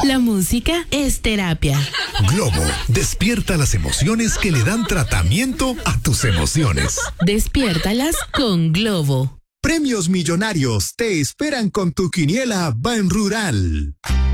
La música es terapia. Globo, despierta las emociones que le dan tratamiento a tus emociones. Despiértalas con Globo. Premios millonarios te esperan con tu quiniela Ban Rural.